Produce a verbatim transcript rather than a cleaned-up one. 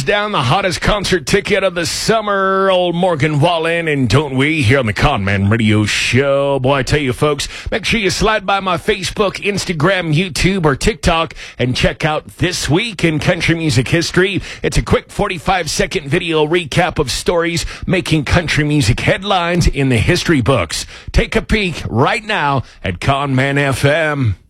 hands down the hottest concert ticket of the summer, old Morgan Wallen, and don't we, here on the Conman Radio Show. Boy, I tell you, folks, make sure you slide by my Facebook, Instagram, YouTube, or TikTok and check out This Week in Country Music History. It's a quick forty-five second video recap of stories making country music headlines in the history books. Take a peek right now at Conman F M.